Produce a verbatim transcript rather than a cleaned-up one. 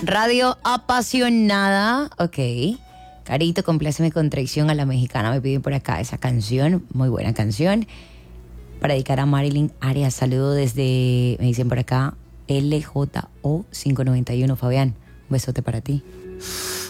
Radio apasionada. Ok. Carito, compláceme con Traición a la Mexicana. Me piden por acá esa canción. Muy buena canción. Para dedicar a Marilyn Arias. Saludo desde, me dicen por acá, L J O quinientos noventa y uno. Fabián, un besote para ti.